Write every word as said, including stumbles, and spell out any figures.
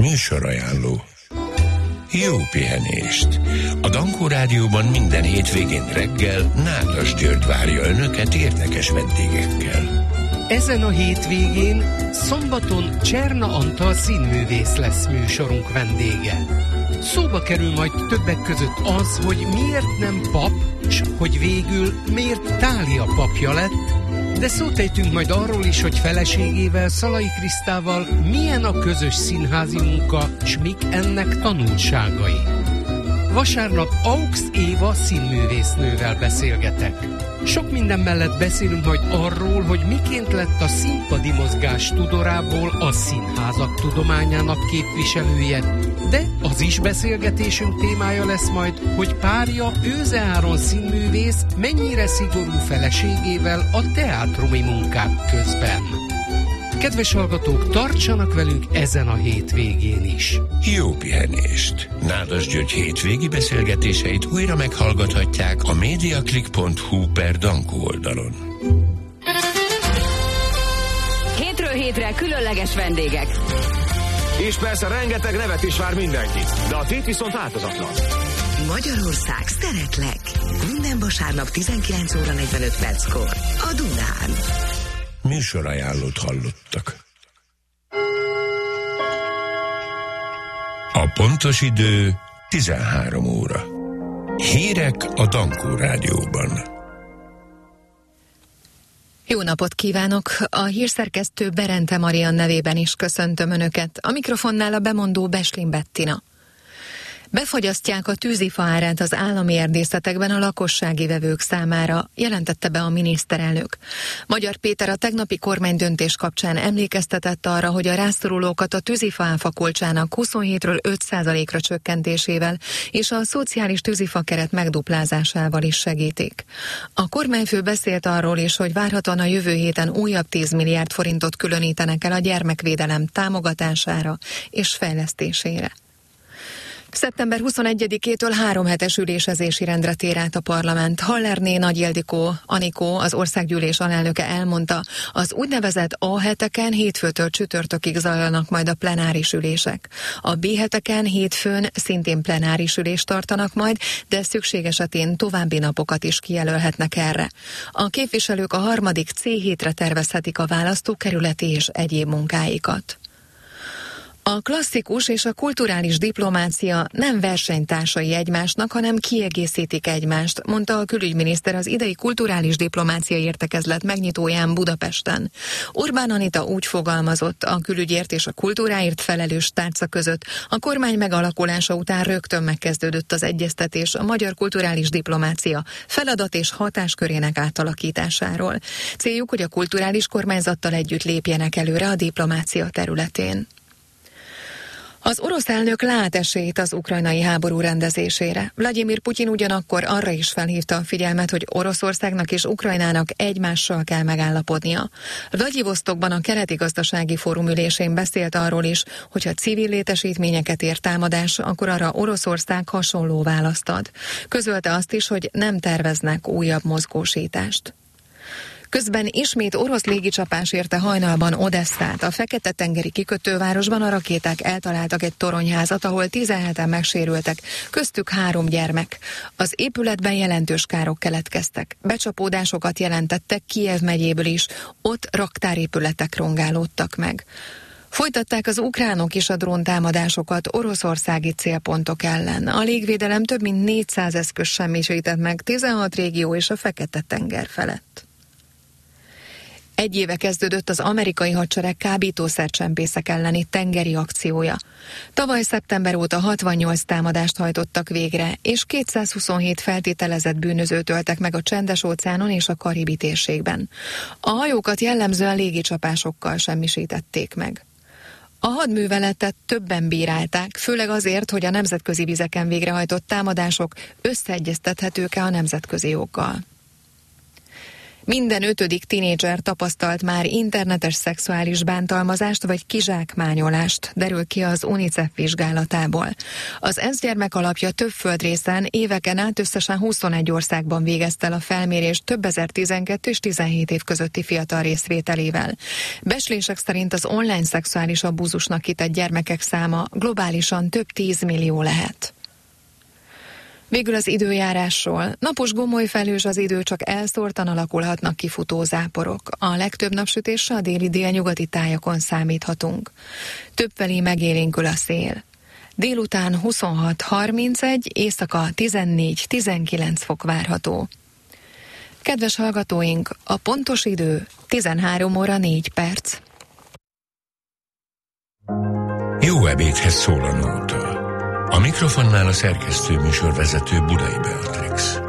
Műsorajánló. Jó pihenést! A Dankó Rádióban minden hétvégén reggel Nádas György várja önöket érdekes vendégekkel. Ezen a hétvégén szombaton Cserna Antal színművész lesz műsorunk vendége. Szóba kerül majd többek között az, hogy miért nem pap, s hogy végül miért Tália papja lett, de szót ejtünk majd arról is, hogy feleségével, Szalai Krisztával milyen a közös színházi munka, s mik ennek tanulságai. Vasárnap Aux Éva színművésznővel beszélgetek. Sok minden mellett beszélünk majd arról, hogy miként lett a színpadi mozgás tudorából a színházak tudományának képviselője, de az is beszélgetésünk témája lesz majd, hogy párja Őze Áron színművész mennyire szigorú feleségével a teátrumi munkák közben. Kedves hallgatók, tartsanak velünk ezen a hétvégén is. Jó pihenést! Nádas György hétvégi beszélgetéseit újra meghallgathatják a mediaclick pont hu per Dankó oldalon. Hétről hétre különleges vendégek. És persze rengeteg nevet is vár mindenki, de a tét viszont változatlan. Magyarország, szeretlek! Minden vasárnap tizenkilenc óra negyvenöt perckor a Dunán. Műsorajánlót hallottak. A pontos idő tizenhárom óra. Hírek a Dankó Rádióban. Jó napot kívánok! A hírszerkesztő Berente Marian nevében is köszöntöm Önöket. A mikrofonnál a bemondó Beslin Bettina. Befagyasztják a tűzifa árát az állami erdészetekben a lakossági vevők számára, jelentette be a miniszterelnök. Magyar Péter a tegnapi kormánydöntés kapcsán emlékeztetett arra, hogy a rászorulókat a tűzifa áfakulcsának huszonhétről öt százalékra csökkentésével és a szociális tűzifa keret megduplázásával is segítik. A kormányfő beszélt arról is, hogy várhatóan a jövő héten újabb tíz milliárd forintot különítenek el a gyermekvédelem támogatására és fejlesztésére. szeptember huszonegyedikétől három hetes ülésezési rendre tér át a parlament. Hallerné Nagy Ildikó Anikó, az országgyűlés alelnöke elmondta, az úgynevezett A heteken hétfőtől csütörtökig zajlanak majd a plenáris ülések. A B heteken hétfőn szintén plenáris ülést tartanak majd, de szükség esetén további napokat is kijelölhetnek erre. A képviselők a harmadik C hétre tervezhetik a választókerületi és egyéb munkáikat. A klasszikus és a kulturális diplomácia nem versenytársai egymásnak, hanem kiegészítik egymást, mondta a külügyminiszter az idei kulturális diplomácia értekezlet megnyitóján Budapesten. Orbán Anita úgy fogalmazott, a külügyért és a kultúráért felelős tárca között a kormány megalakulása után rögtön megkezdődött az egyeztetés a magyar kulturális diplomácia feladat és hatáskörének átalakításáról. Céljuk, hogy a kulturális kormányzattal együtt lépjenek előre a diplomácia területén. Az orosz elnök lát esélyt az ukrajnai háború rendezésére. Vladimir Putyin ugyanakkor arra is felhívta a figyelmet, hogy Oroszországnak és Ukrajnának egymással kell megállapodnia. Vladivosztokban a keleti gazdasági fórum ülésén beszélt arról is, hogyha civil létesítményeket ér támadás, akkor arra Oroszország hasonló választ ad. Közölte azt is, hogy nem terveznek újabb mozgósítást. Közben ismét orosz légicsapás érte hajnalban Odesszát. A Fekete-tengeri kikötővárosban a rakéták eltaláltak egy toronyházat, ahol tizenheten megsérültek, köztük három gyermek. Az épületben jelentős károk keletkeztek. Becsapódásokat jelentettek Kijev megyéből is, ott raktárépületek rongálódtak meg. Folytatták az ukránok is a dróntámadásokat oroszországi célpontok ellen. A légvédelem több mint négyszáz eszköz semmisített meg tizenhat régió és a Fekete-tenger felett. Egy éve kezdődött az amerikai hadsereg kábítószercsempészek elleni tengeri akciója. Tavaly szeptember óta hatvannyolc támadást hajtottak végre, és kétszázhuszonhét feltételezett bűnözőt öltek meg a Csendes-óceánon és a Karibi térségben. A hajókat jellemzően légicsapásokkal semmisítették meg. A hadműveletet többen bírálták, főleg azért, hogy a nemzetközi vizeken végrehajtott támadások összeegyeztethetők-e a nemzetközi joggal. Minden ötödik tinédzser tapasztalt már internetes szexuális bántalmazást vagy kizsákmányolást, derül ki az UNICEF vizsgálatából. Az ENSZ Gyermek Alapja több földrészen éveken át összesen huszonegy országban végezte el a felmérést több ezer tizenkettő és tizenhét év közötti fiatal részvételével. Becslések szerint az online szexuális abúzusnak kitett gyermekek száma globálisan több tízmillió lehet. Végül az időjárásról. Napos gomoly felhős az idő, csak elszórtan alakulhatnak kifutó záporok. A legtöbb napsütésre a déli délnyugati tájakon számíthatunk. Többfelé megélénkül a szél. Délután huszonhat harmincegy, éjszaka tizennégy tizenkilenc fok várható. Kedves hallgatóink, a pontos idő tizenhárom óra négy perc. Jó ebédhez szól a nóta. A mikrofonnál a szerkesztő műsorvezető Budai Beatrix.